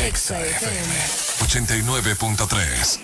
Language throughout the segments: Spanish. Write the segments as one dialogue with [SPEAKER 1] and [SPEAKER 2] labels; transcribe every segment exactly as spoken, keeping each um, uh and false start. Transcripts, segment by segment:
[SPEAKER 1] Exa F M ochenta y nueve punto tres.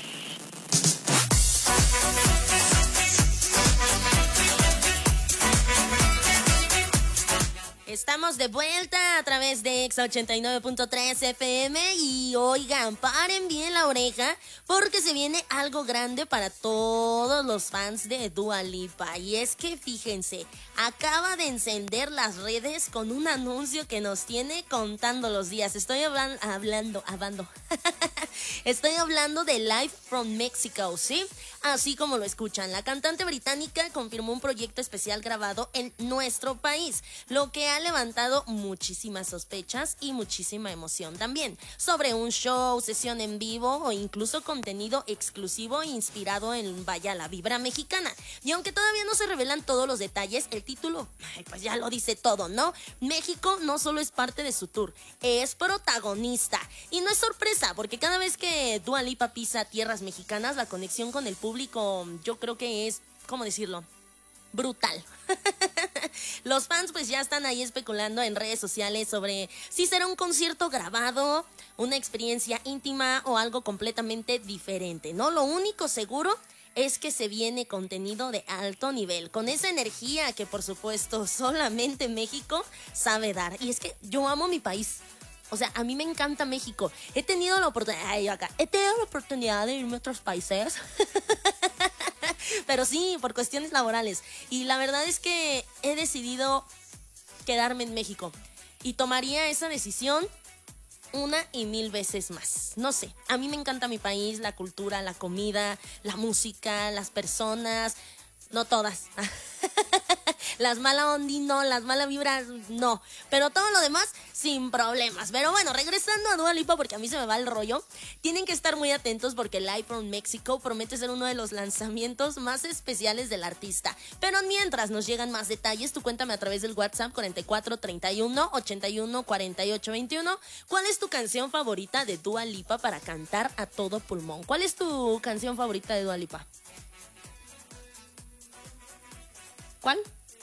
[SPEAKER 2] Estamos de vuelta a través de Exa ochenta y nueve punto tres F M y oigan, paren bien la oreja porque se viene algo grande para todos los fans de Dua Lipa. Y es que fíjense, acaba de encender las redes con un anuncio que nos tiene contando los días. Estoy hablan, hablando, hablando, estoy hablando de Live from Mexico, ¿sí? Así como lo escuchan, la cantante británica confirmó un proyecto especial grabado en nuestro país, lo que ha levantado muchísimas sospechas y muchísima emoción también, sobre un show, sesión en vivo o incluso contenido exclusivo inspirado en, vaya, la vibra mexicana. Y aunque todavía no se revelan todos los detalles, el título, ay, pues ya lo dice todo, ¿no? México no solo es parte de su tour, es protagonista. Y no es sorpresa, porque cada vez que Dua Lipa pisa tierras mexicanas, la conexión con el público, yo creo que es, ¿cómo decirlo?, brutal. Los fans pues ya están ahí especulando en redes sociales sobre si será un concierto grabado, una experiencia íntima o algo completamente diferente, ¿no? Lo único seguro es que se viene contenido de alto nivel, con esa energía que por supuesto solamente México sabe dar. Y es que yo amo mi país. O sea, a mí me encanta México. He tenido la oportunidad, ay, acá, he tenido la oportunidad de irme a otros países. Pero sí, por cuestiones laborales. Y la verdad es que he decidido quedarme en México. Y tomaría esa decisión una y mil veces más. No sé, a mí me encanta mi país, la cultura, la comida, la música, las personas. No todas. Las mala ondi no, las malas vibras no. Pero todo lo demás sin problemas. Pero bueno, regresando a Dua Lipa, porque a mí se me va el rollo, tienen que estar muy atentos porque Live from Mexico promete ser uno de los lanzamientos más especiales del artista. Pero mientras nos llegan más detalles, tú cuéntame a través del WhatsApp cuarenta y cuatro treinta y uno ochenta y uno cuarenta y ocho veintiuno. ¿Cuál es tu canción favorita de Dua Lipa para cantar a todo pulmón? ¿Cuál es tu canción favorita de Dua Lipa? ¿Cuál?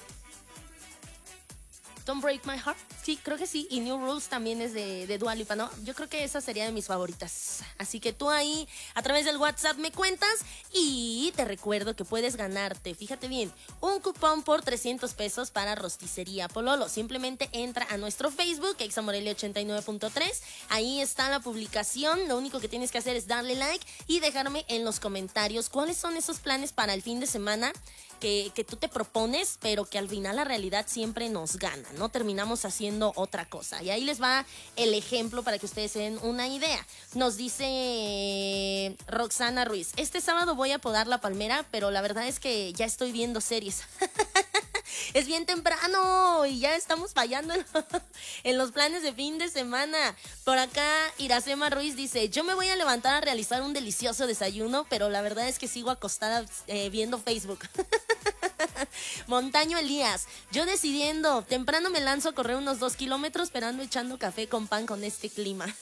[SPEAKER 2] Don't Break My Heart. Sí, creo que sí. Y New Rules también es de, de Dua Lipa, ¿no? Yo creo que esa sería de mis favoritas. Así que tú ahí, a través del WhatsApp, me cuentas. Y te recuerdo que puedes ganarte, fíjate bien, un cupón por trescientos pesos para Rosticería Pololo. Simplemente entra a nuestro Facebook, Exa Morelia ochenta y nueve punto tres. Ahí está la publicación. Lo único que tienes que hacer es darle like y dejarme en los comentarios cuáles son esos planes para el fin de semana que, que tú te propones, pero que al final la realidad siempre nos gana, ¿no? Terminamos haciendo otra cosa. Y ahí les va el ejemplo para que ustedes se den una idea. Nos dice Roxana Ruiz: este sábado voy a podar la palmera, pero la verdad es que ya estoy viendo series. Es bien temprano y ya estamos fallando en, en los planes de fin de semana. Por acá Iracema Ruiz dice: yo me voy a levantar a realizar un delicioso desayuno, pero la verdad es que sigo acostada eh, viendo Facebook. Montaño Elías: yo decidiendo, temprano me lanzo a correr unos dos kilómetros, pero ando echando café con pan con este clima.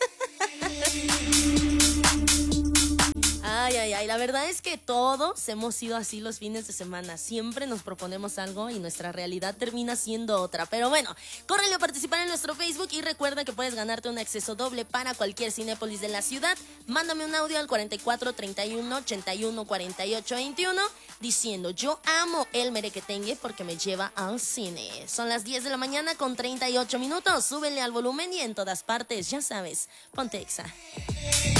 [SPEAKER 2] Ay, ay, ay, la verdad es que todos hemos sido así los fines de semana. Siempre nos proponemos algo y nuestra realidad termina siendo otra. Pero bueno, córrele a participar en nuestro Facebook y recuerda que puedes ganarte un acceso doble para cualquier Cinépolis de la ciudad. Mándame un audio al cuarenta y cuatro treinta y uno ochenta y uno cuarenta y ocho veintiuno diciendo: yo amo el merequetengue porque me lleva al cine. Son las diez de la mañana con treinta y ocho minutos. Súbele al volumen y en todas partes, ya sabes, ponte Exa.